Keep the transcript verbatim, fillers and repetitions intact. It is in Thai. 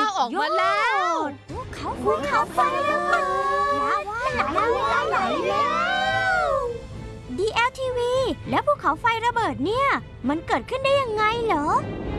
าวออกมาแล้วเขาภูเขาไฟระเบิดลาวาไหลแล้ว ดี แอล ที วี แล้วภูเขาไฟระเบิดเนี่ยมันเกิดขึ้นได้ยังไงเหรอ